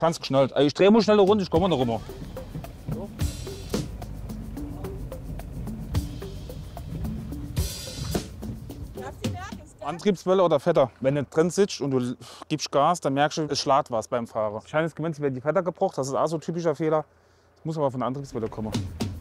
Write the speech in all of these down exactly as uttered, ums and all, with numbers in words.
Ganz geschnallt. Also ich drehe mal schneller runter, ich komme noch rüber. So. Antriebswelle oder Vetter. Wenn du drin sitzt und du gibst Gas, dann merkst du, es schlägt was beim Fahrer. Wahrscheinlich gewinnt, werden die Vetter gebrochen. Das ist auch so ein typischer Fehler. Das muss aber von der Antriebswelle kommen.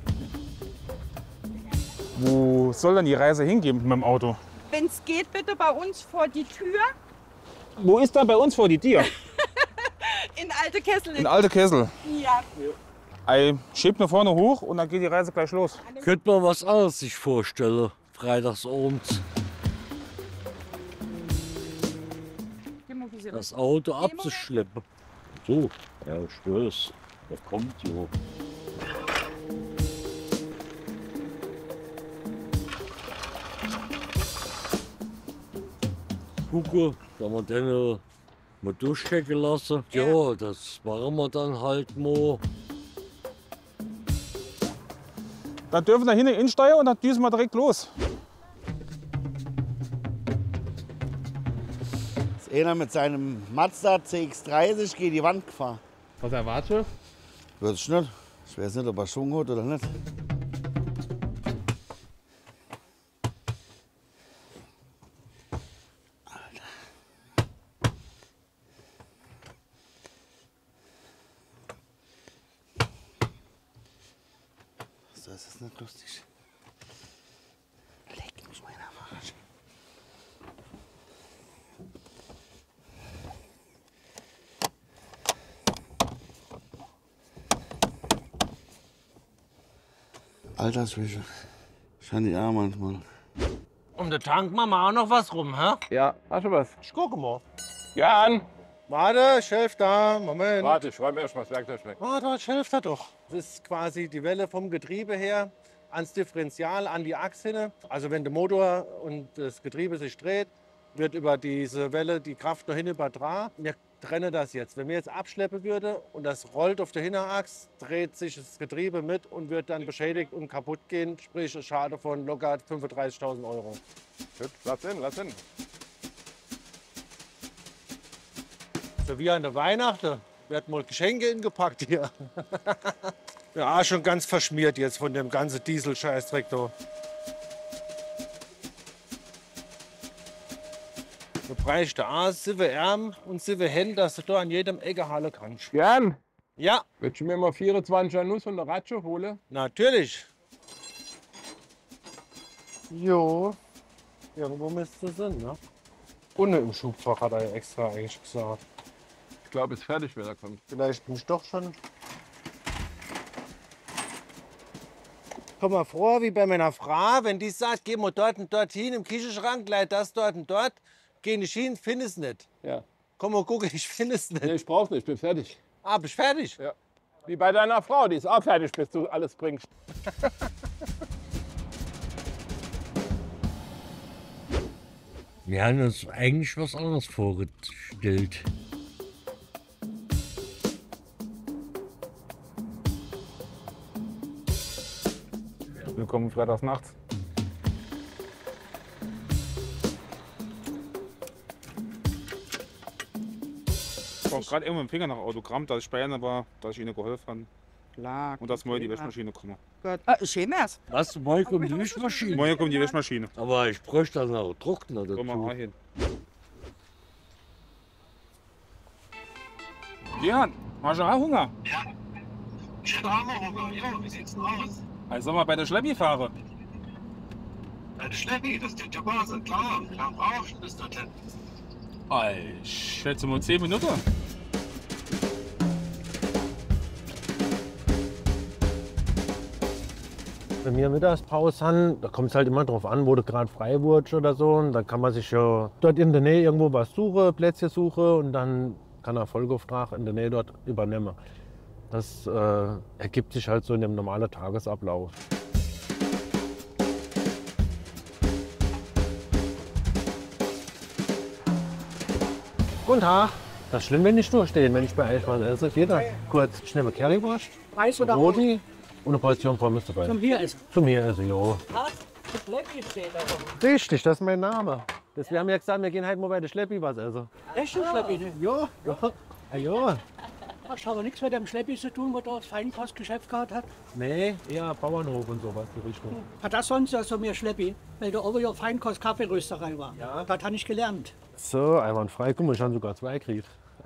Wo soll denn die Reise hingehen mit dem Auto? Wenn es geht, bitte bei uns vor die Tür. Wo ist da bei uns vor die Tür? In Alte Kessel. In Alte Kessel. Ja. Ich schieb nach vorne hoch und dann geht die Reise gleich los. Könnte man was anderes sich vorstellen, freitagsabends. Das Auto abzuschleppen. So, ja, stöß. Der kommt jo. Gucke, da wir den mal durchchecken lassen. Ja, das machen wir dann halt mal. Dann dürfen wir hinten insteigen und dann düsen wir direkt los. Ist einer mit seinem Mazda C X dreißig gegen die Wand gefahren. Was erwartest du? Weiß ich nicht. Ich weiß nicht, ob er Schwung hat oder nicht. Das ist nicht lustig. Leck mich mal in der Arsch. Alterswäsche. Scheint die auch manchmal. Um den Tank machen wir auch noch was rum, hä? Ja, hast du was? Ich gucke mal. Jan! Warte, ich helfe da. Moment. Warte, ich räume erst mal das Werkzeug weg. Warte, ich helfe da doch. Das ist quasi die Welle vom Getriebe her ans Differential, an die Achse hin. Also wenn der Motor und das Getriebe sich dreht, wird über diese Welle die Kraft noch hin übertragen. Wir trennen das jetzt. Wenn wir jetzt abschleppen würden und das rollt auf der Hinterachse, dreht sich das Getriebe mit und wird dann beschädigt und kaputt gehen. Sprich, ein Schaden von locker fünfunddreißigtausend Euro. Gut, lass hin, lass hin. So wie an der Weihnachten wird mal Geschenke ingepackt hier. Ja, schon ganz verschmiert jetzt von dem ganzen Diesel-Scheißdreck da. Du brauchst da sieben Arme und sieben Hände, dass du da an jedem Ecke halten kannst. Jan! Ja. Willst du mir mal vierundzwanziger Nuss von der Ratsche holen? Natürlich. Jo. Irgendwo müsste es sein, ne? Unten im Schubfach hat er ja extra eigentlich gesagt. Ich glaube, es ist fertig, wenn er kommt. Vielleicht bin ich doch schon. Komm mal vor, wie bei meiner Frau, wenn die sagt, geh mal dort und dort hin im Küchenschrank, gleich das dort und dort, geh nicht hin, find es nicht. Ja. Komm mal gucken, ich finde es nicht. Nee, ich brauch's nicht, ich bin fertig. Ah, bist fertig? Ja. Wie bei deiner Frau, die ist auch fertig, bis du alles bringst. Wir haben uns eigentlich was anderes vorgestellt. Willkommen freitags nachts. Ich brauche gerade immer mit dem Finger nach Autogramm, dass ich bei ihnen war, dass ich ihnen geholfen habe. Klar. Und dass morgen die Wäschmaschine kommt. Gut. Ah, schön wär's. Was? Morgen kommt die Wischmaschine? Morgen kommt die Wäschmaschine. Aber ich bräuchte dann auch Trockner dazu. Komm mal auch hin. Jan, hast du auch Hunger? Ja. Ich hätte auch mal Hunger. Ja, wie sieht's denn aus? Also soll mal bei der Schleppi fahren? Bei der Schleppi, das geht ja Base, klar. Klar brauchst du das dorthin. Ich schätze mal zehn Minuten. Wenn wir Mittagspause haben, da kommt es halt immer drauf an, wo du gerade frei wurdest oder so. Und dann kann man sich ja dort in der Nähe irgendwo was suchen, Plätze suchen und dann kann er Folgeauftrag in der Nähe dort übernehmen. Das äh, ergibt sich halt so in dem normalen Tagesablauf. Guten Tag. Das ist schlimm, wenn ich durchstehe, wenn ich bei euch was esse. Jeder kurz schnell eine Currywurst, Reis oder Roti und eine Portion Pommes dabei. Zum hier essen. Zum hier essen, jo. Schleppi steht da doch. Richtig, das ist mein Name. Das, wir haben ja gesagt, wir gehen halt mal bei der Schleppi was essen. Echt ein Schleppi? Ne? Ja, ja. Ja, ja. Hast aber nichts mit dem Schleppi zu tun, wo du das Feinkostgeschäft gehabt hat? Nee, eher Bauernhof und sowas, die Richtung. Hat das sonst ja so mir Schleppi, weil der oben ja Feinkost-Kaffeerösterei war. Ja. Das habe ich gelernt. So, einwandfrei. Guck mal, ich habe sogar zwei gekriegt.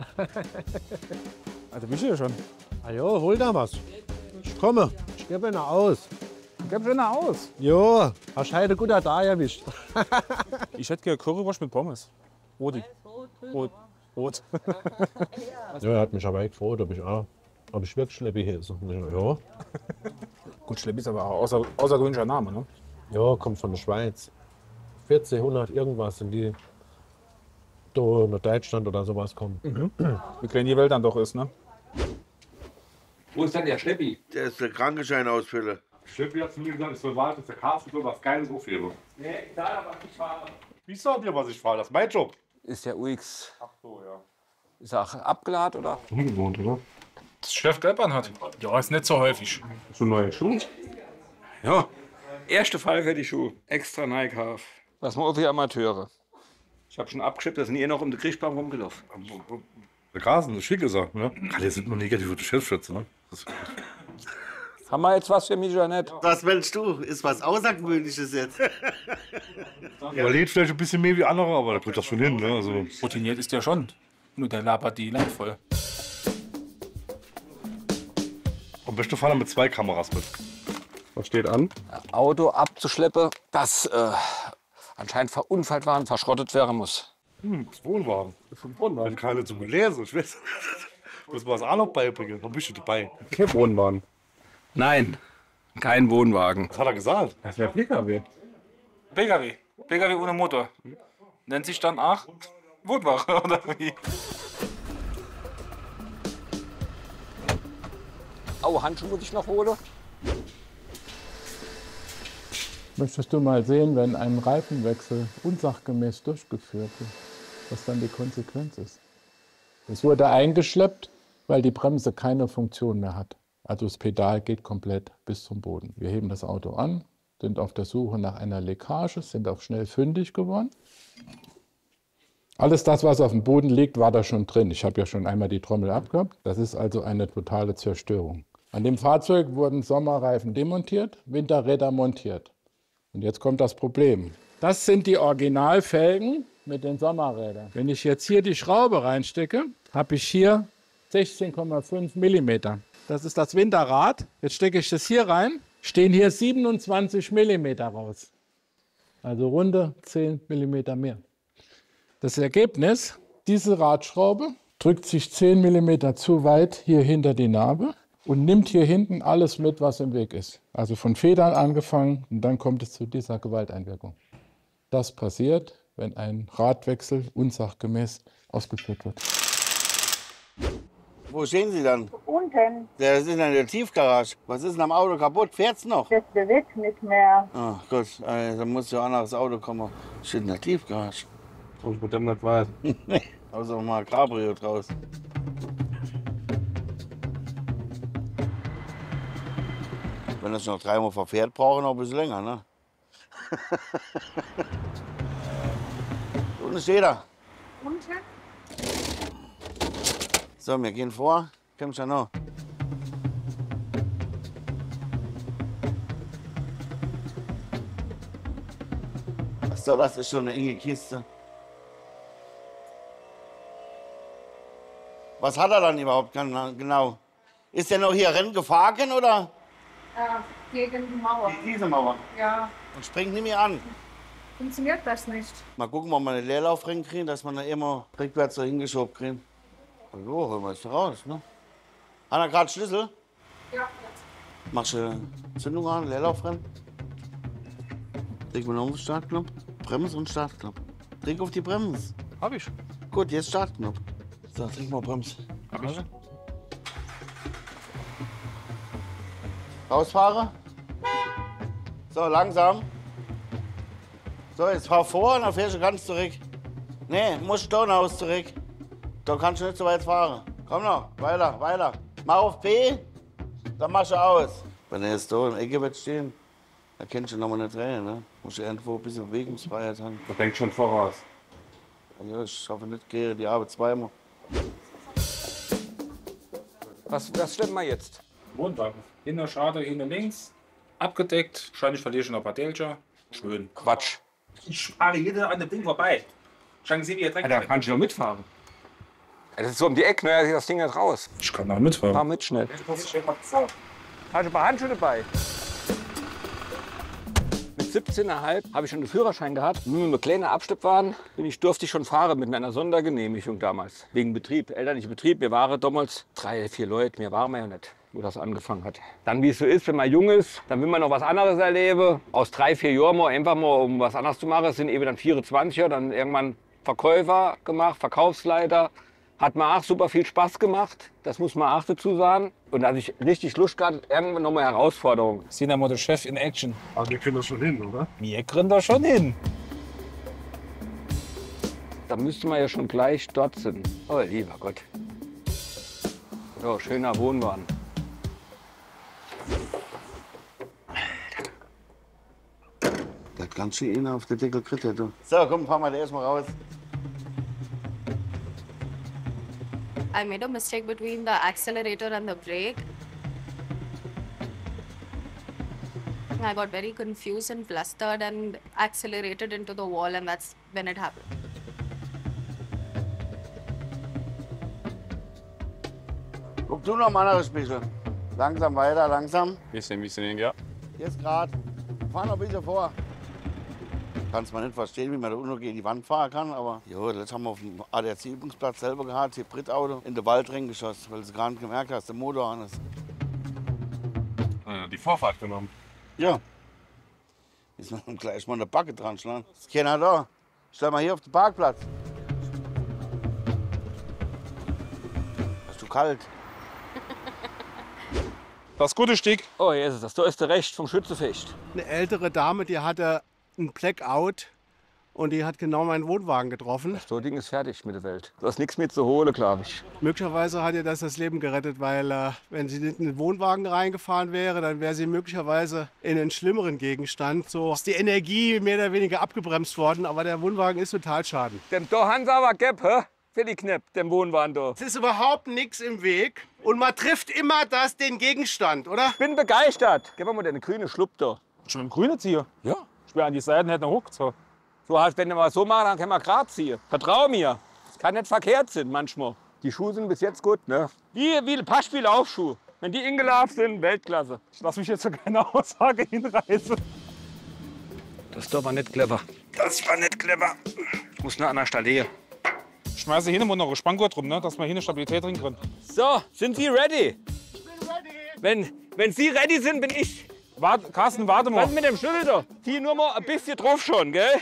Also bist du ja schon. Ah jo, hol da was. Ich komme. Ich gebe ihn aus. Gib schon aus. Jo, hast du heute gut da erwischt. Ich hätte gerne Currywurst mit Pommes. Rot. Rot. Rot. Ja, er hat mich aber gefragt, ob ich auch, ob ich wirklich Schleppi heiße. Ja. Gut, Schleppi ist aber auch außer, außergewöhnlicher Name, ne? Ja, kommt von der Schweiz. vierzehnhundert irgendwas sind die da nach Deutschland oder sowas kommen. Mhm. Wie klein die Welt dann doch ist, ne? Wo ist denn der Schleppi? Der ist der Krankenscheinausfüller. Schleppi hat zu mir gesagt, ich soll warten, dass der Carsten so was Geiles aufhebe. Nee, ich darf aber nicht fahren. Wie sagt ihr, was ich fahre? Das ist mein Job. Ist der U X, Ach so, ja. ist er auch abgeladen oder? Ungewohnt, oder? Das Chef Gelbern hat. Ja, ist nicht so häufig. So neue Schuhe? Ja. Erste Fall für die Schuhe. Extra Nike-Half. Was machen wir Amateure? Ich habe schon abgeschippt, da sind ihr noch um den Kriegbaum rumgelaufen. Der Carsten, das schick ist er. Ne? Alle sind nur negativ für die Chefschätze. Ne? Das Haben wir jetzt was für mich oder nicht? Was willst du? Ist was Außergewöhnliches jetzt? überlebt vielleicht ein bisschen mehr wie andere, aber da kriegt das schon hin. Ne? Also, Routiniert ist der schon. Nur der labert die Land voll. am besten fahren wir mit zwei Kameras mit. Was steht an? Auto abzuschleppen, das äh, anscheinend verunfallt war und verschrottet werden muss. Hm, das Wohnwagen. Das ist ein Wohnwagen. Wenn keine zum Lesen, ich weiß. Muss man das auch noch beibringen. Dann bist du dabei. Kein Wohnwagen. Nein, kein Wohnwagen. Was hat er gesagt? Das wäre P K W. P K W. P K W ohne Motor. Nennt sich dann auch Wohnwagen, oder wie? Oh, Handschuhe muss ich noch holen. Möchtest du mal sehen, wenn ein Reifenwechsel unsachgemäß durchgeführt wird, was dann die Konsequenz ist? Es wurde eingeschleppt, weil die Bremse keine Funktion mehr hat. Also das Pedal geht komplett bis zum Boden. Wir heben das Auto an, sind auf der Suche nach einer Leckage, sind auch schnell fündig geworden. Alles das, was auf dem Boden liegt, war da schon drin. Ich habe ja schon einmal die Trommel abgehabt. Das ist also eine totale Zerstörung. An dem Fahrzeug wurden Sommerreifen demontiert, Winterräder montiert. Und jetzt kommt das Problem. Das sind die Originalfelgen mit den Sommerrädern. Wenn ich jetzt hier die Schraube reinstecke, habe ich hier sechzehn Komma fünf Millimeter. Das ist das Winterrad. Jetzt stecke ich das hier rein, stehen hier siebenundzwanzig Millimeter raus. Also runde zehn Millimeter mehr. Das Ergebnis, diese Radschraube drückt sich zehn Millimeter zu weit hier hinter die Narbe und nimmt hier hinten alles mit, was im Weg ist. Also von Federn angefangen und dann kommt es zu dieser Gewalteinwirkung. Das passiert, wenn ein Radwechsel unsachgemäß ausgeführt wird. Wo stehen Sie dann? Unten. Der ist in der Tiefgarage. Was ist denn am Auto kaputt? Fährt's noch? Das bewegt nicht mehr. Ach gut, äh, dann muss ja auch noch das Auto kommen. Steht in der Tiefgarage. Ich mit dem nicht weiß. Nee, außer mal Cabrio draus. Wenn das noch dreimal verfährt, brauche ich noch ein bisschen länger, ne? Unten steht er. Unten? So, wir gehen vor. Komm schon noch. So, das ist schon eine enge Kiste. Was hat er dann überhaupt genau? Ist er noch hier Rennen gefahren oder? Ja, gegen die Mauer. Diese Mauer? Ja. Und springt nicht mehr an. Funktioniert das nicht? Mal gucken, ob wir einen Leerlaufring kriegen, dass man da immer rückwärts so hingeschoben kriegen. So, holen wir es raus, ne? Hat er gerade Schlüssel? Ja. Machst du Zündung an, Leerlaufrennen? Drück mal auf den Startknopf. Bremse und Startknopf. Drück auf die Bremse. Hab ich. Gut, jetzt Startknopf. So, drück mal Bremse. Hab ich. Rausfahre. So, langsam. So, jetzt fahr vor und dann fährst du ganz zurück. Nee, musst du da aus zurück. Da kannst du nicht so weit fahren. Komm noch, weiter, weiter. Mach auf P, dann machst du aus. Wenn er jetzt da in der Ecke wird stehen, dann kennst du noch mal nicht drehen, ne? Musst du irgendwo ein bisschen Bewegungsfreiheit haben. Da denkt schon voraus. Ja, ich hoffe nicht, gehe die Arbeit zweimal. Was, was schleppen wir jetzt? Wohnwagen. Hinter Schade, hinter links. Abgedeckt. Wahrscheinlich verliere ich noch ein paar Delcher. Schön. Quatsch. Ich fahre jeder an dem Ding vorbei. Schauen Sie, wie ihr direkt. Ja, da kann ich noch mitfahren. Das ist so um die Ecke, ne? Das Ding jetzt raus. Ich kann noch mitfahren. Fahr mit schnell. Hast du ein paar Handschuhe dabei? Mit siebzehn Komma fünf habe ich schon den Führerschein gehabt. Mit einem kleinen Abschleppwagen bin ich, durfte ich schon fahren mit einer Sondergenehmigung damals. Wegen Betrieb, elterlicher Betrieb. Wir waren damals drei, vier Leute. Mehr waren wir ja nicht, wo das angefangen hat. Dann, wie es so ist, wenn man jung ist, dann will man noch was anderes erleben. Aus drei, vier Jahren mal einfach mal, um was anderes zu machen, sind eben dann vierundzwanzig, dann irgendwann Verkäufer gemacht, Verkaufsleiter. Hat mir auch super viel Spaß gemacht, das muss man auch dazu sagen. Und da hatte ich richtig Lust gehabt, irgendwann nochmal Herausforderungen. Sie sind ja mal der Chef in Action. Aber wir können das schon hin, oder? Wir kriegen da schon hin. Da müsste man ja schon gleich dort sein. Oh, lieber Gott. So, schöner Wohnwagen. Der hat ganz schön auf der Deckel gekriegt, du. So, komm, fahren wir da erstmal raus. I made a mistake between the accelerator and the brake. I got very confused and flustered and accelerated into the wall, and that's when it happened. Guck du noch mal nach dem Spiegel. Langsam weiter, langsam. Bisschen, bisschen, ja. Jetzt gerade. Fahr noch ein bisschen vor. Kannst man nicht verstehen, wie man da unten gegen die Wand fahren kann, aber jo, das haben wir auf dem A D A C-Übungsplatz selber gehabt, Hybridauto, in den Wald reingeschossen, weil du gar nicht gemerkt hast, der Motor an ist. Ja, die Vorfahrt genommen. Ja. Jetzt müssen wir gleich mal eine Backe dran schlagen. Ist keiner da. Stell mal hier auf den Parkplatz. Ist zu kalt. Das gute Stück. Oh, hier ist es. Da ist der Recht vom Schützefecht. Eine ältere Dame, die hatte ein Blackout und die hat genau meinen Wohnwagen getroffen. So Ding ist fertig mit der Welt. Du hast nichts mehr zu holen, glaube ich. Möglicherweise hat ihr das das Leben gerettet, weil äh, wenn sie nicht in den Wohnwagen reingefahren wäre, dann wäre sie möglicherweise in einen schlimmeren Gegenstand. So ist die Energie mehr oder weniger abgebremst worden, aber der Wohnwagen ist total schaden. Dem da Hans aber Gap, hä? Für die Knepp, dem Wohnwagen da. Es ist überhaupt nichts im Weg und man trifft immer das den Gegenstand, oder? Ich bin begeistert. Gib mir mal den grünen Schlupp da. Schon mit dem grünen ziehen? Ja. Ich will an die Seiten hätte noch huckt. So. So heißt, wenn du mal so machst, dann können wir gerade ziehen. Vertrau mir. Das kann nicht verkehrt sein manchmal. Die Schuhe sind bis jetzt gut, ne? Wie, wie Passspiel-Aufschuhe. Wenn die ingelaufen sind, Weltklasse. Ich lasse mich jetzt zu keiner Aussage hinreißen. Das war nicht clever. Das war nicht clever. Ich muss nur an der Stelle. Schmeiße hin und noch eine Spanngurt rum, ne? Dass wir hier eine Stabilität drin können. So, sind Sie ready? Ich bin ready. Wenn, wenn Sie ready sind, bin ich. Warte, Carsten, warte mal. Was mit dem Schlüssel da? Zieh nur mal ein bisschen drauf schon, gell?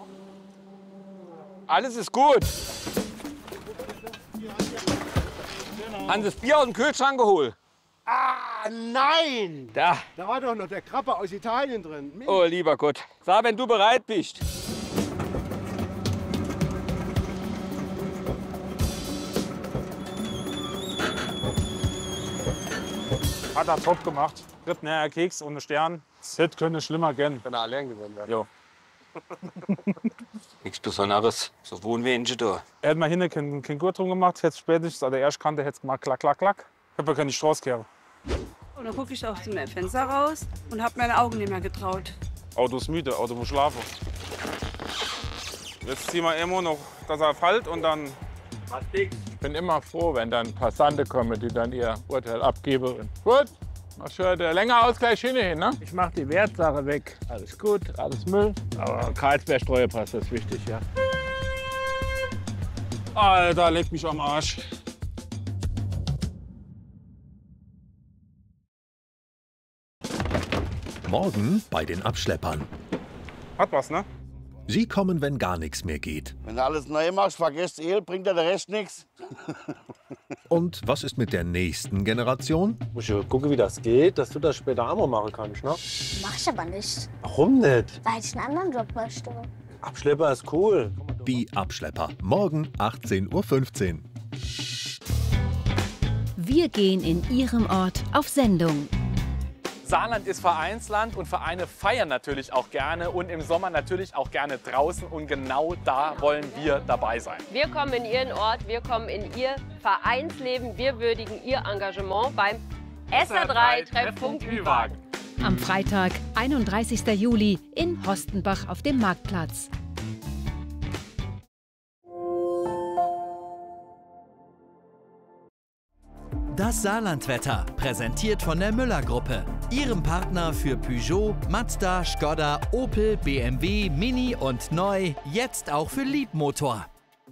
Alles ist gut. Haben Sie das Bier aus dem Kühlschrank geholt? Ah, nein! Da. Da war doch noch der Krabber aus Italien drin. Mensch. Oh, lieber Gott. Sag, wenn du bereit bist. Hat er top gemacht. Dritt näher Keks und ein Stern. Das hätte können schlimmer gehen. Wenn er allein gewonnen wäre. Jo. Nichts Besonderes. So wohnen wir in da. Er hat mal hinten keinen kein Gurt drum gemacht, hätte spätestens an der ersten Kante hätte es gemacht, klack, klack, klack. Ich habe ja keine Straße kehren. Und dann gucke ich aus dem Fenster raus und habe meine Augen nicht mehr getraut. Auto ist müde, Auto muss schlafen. Jetzt ziehen wir immer noch, dass er fällt und dann. Ich bin immer froh, wenn dann Passanten kommen, die dann ihr Urteil abgeben. Gut, mach schon der Längerausgleich hin, ne? Ich mach die Wertsache weg. Alles gut, alles Müll. Aber Karlsberg-Streuepass, das ist wichtig, ja. Alter, leck mich am Arsch. Morgen bei den Abschleppern. Hat was, ne? Sie kommen, wenn gar nichts mehr geht. Wenn du alles neu machst, vergesst Öl, bringt dir der Rest nichts. Und was ist mit der nächsten Generation? Muss ich gucken, wie das geht, dass du das später auch mal machen kannst, ne? Mach ich aber nicht, Warum nicht? weil ich einen anderen Job möchte. Abschlepper ist cool. Die Abschlepper. Morgen achtzehn Uhr fünfzehn. Wir gehen in Ihrem Ort auf Sendung. Saarland ist Vereinsland und Vereine feiern natürlich auch gerne und im Sommer natürlich auch gerne draußen und genau da wollen wir dabei sein. Wir kommen in Ihren Ort, wir kommen in Ihr Vereinsleben, wir würdigen Ihr Engagement beim S R drei Treffpunkt Ü-Wagen. Am Freitag, einunddreißigsten Juli in Hostenbach auf dem Marktplatz. Das Saarlandwetter, präsentiert von der Müller-Gruppe, Ihrem Partner für Peugeot, Mazda, Skoda, Opel, B M W, Mini und neu, jetzt auch für Liebmotor.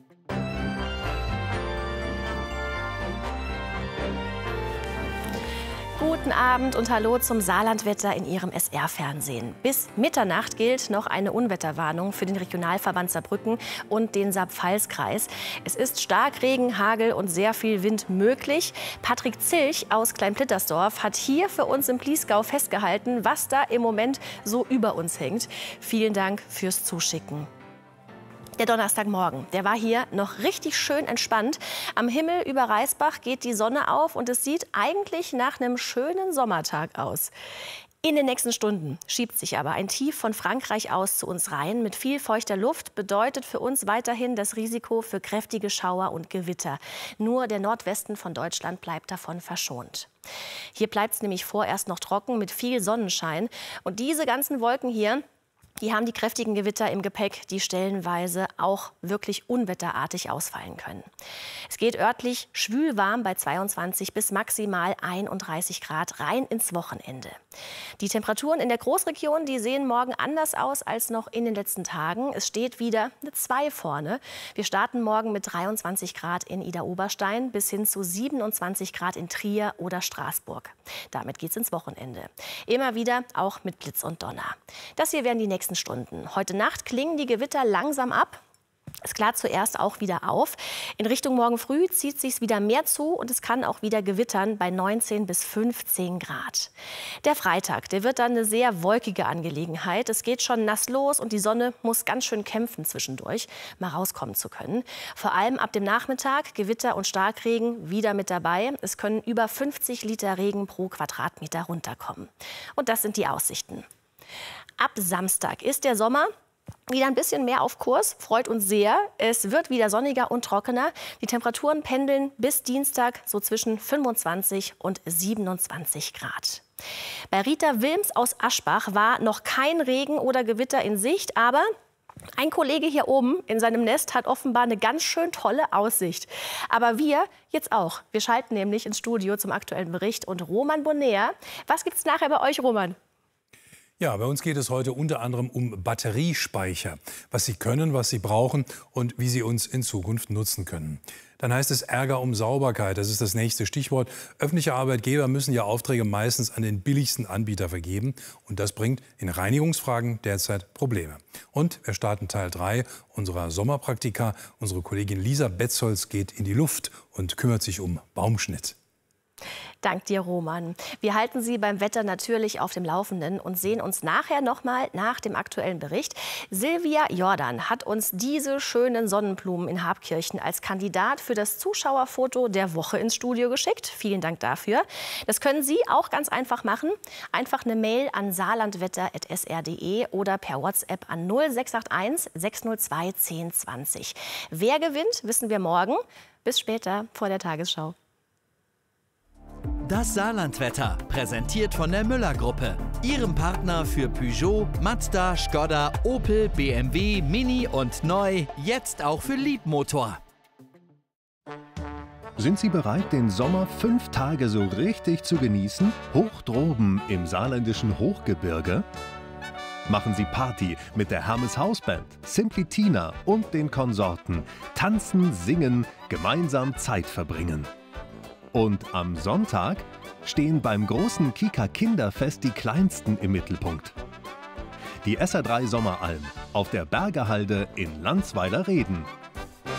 Guten Abend und hallo zum Saarlandwetter in Ihrem S R-Fernsehen. Bis Mitternacht gilt noch eine Unwetterwarnung für den Regionalverband Saarbrücken und den Saar-Pfalz-Kreis. Es ist Starkregen, Hagel und sehr viel Wind möglich. Patrick Zilch aus Kleinplittersdorf hat hier für uns im Bliesgau festgehalten, was da im Moment so über uns hängt. Vielen Dank fürs Zuschicken. Der Donnerstagmorgen, der war hier noch richtig schön entspannt. Am Himmel über Reisbach geht die Sonne auf und es sieht eigentlich nach einem schönen Sommertag aus. In den nächsten Stunden schiebt sich aber ein Tief von Frankreich aus zu uns rein. Mit viel feuchter Luft bedeutet für uns weiterhin das Risiko für kräftige Schauer und Gewitter. Nur der Nordwesten von Deutschland bleibt davon verschont. Hier bleibt es nämlich vorerst noch trocken mit viel Sonnenschein. Und diese ganzen Wolken hier, die haben die kräftigen Gewitter im Gepäck, die stellenweise auch wirklich unwetterartig ausfallen können. Es geht örtlich schwülwarm bei zweiundzwanzig bis maximal einunddreißig Grad rein ins Wochenende. Die Temperaturen in der Großregion, die sehen morgen anders aus als noch in den letzten Tagen. Es steht wieder eine zwei vorne. Wir starten morgen mit dreiundzwanzig Grad in Idar-Oberstein bis hin zu siebenundzwanzig Grad in Trier oder Straßburg. Damit geht's ins Wochenende. Immer wieder auch mit Blitz und Donner. Das hier werden die nächsten Stunden. Heute Nacht klingen die Gewitter langsam ab. Es klart zuerst auch wieder auf. In Richtung morgen früh zieht es sich wieder mehr zu und es kann auch wieder gewittern bei neunzehn bis fünfzehn Grad. Der Freitag, der wird dann eine sehr wolkige Angelegenheit. Es geht schon nass los und die Sonne muss ganz schön kämpfen zwischendurch, mal rauskommen zu können. Vor allem ab dem Nachmittag Gewitter und Starkregen wieder mit dabei. Es können über fünfzig Liter Regen pro Quadratmeter runterkommen. Und das sind die Aussichten. Ab Samstag ist der Sommer wieder ein bisschen mehr auf Kurs, freut uns sehr. Es wird wieder sonniger und trockener. Die Temperaturen pendeln bis Dienstag so zwischen fünfundzwanzig und siebenundzwanzig Grad. Bei Rita Wilms aus Aschbach war noch kein Regen oder Gewitter in Sicht, aber ein Kollege hier oben in seinem Nest hat offenbar eine ganz schön tolle Aussicht. Aber wir jetzt auch. Wir schalten nämlich ins Studio zum aktuellen Bericht. Und Roman Bonner, was gibt's nachher bei euch, Roman? Ja, bei uns geht es heute unter anderem um Batteriespeicher, was sie können, was sie brauchen und wie sie uns in Zukunft nutzen können. Dann heißt es Ärger um Sauberkeit, das ist das nächste Stichwort. Öffentliche Arbeitgeber müssen ja Aufträge meistens an den billigsten Anbieter vergeben und das bringt in Reinigungsfragen derzeit Probleme. Und wir starten Teil drei unserer Sommerpraktika. Unsere Kollegin Lisa Betzold geht in die Luft und kümmert sich um Baumschnitt. Dank dir, Roman. Wir halten Sie beim Wetter natürlich auf dem Laufenden und sehen uns nachher noch mal nach dem aktuellen Bericht. Silvia Jordan hat uns diese schönen Sonnenblumen in Habkirchen als Kandidat für das Zuschauerfoto der Woche ins Studio geschickt. Vielen Dank dafür. Das können Sie auch ganz einfach machen. Einfach eine Mail an saarlandwetter punkt s r punkt d e oder per WhatsApp an null sechs acht eins sechs null zwei zehn zwanzig. Wer gewinnt, wissen wir morgen. Bis später vor der Tagesschau. Das Saarlandwetter, präsentiert von der Müller-Gruppe, Ihrem Partner für Peugeot, Mazda, Skoda, Opel, B M W, Mini und neu, jetzt auch für Liebmotor. Sind Sie bereit, den Sommer fünf Tage so richtig zu genießen? Hoch droben im saarländischen Hochgebirge? Machen Sie Party mit der Hermes Hausband, Simply Tina und den Konsorten. Tanzen, singen, gemeinsam Zeit verbringen. Und am Sonntag stehen beim großen Kika Kinderfest die Kleinsten im Mittelpunkt. Die S R drei Sommeralm auf der Bergerhalde in Landsweiler-Reden.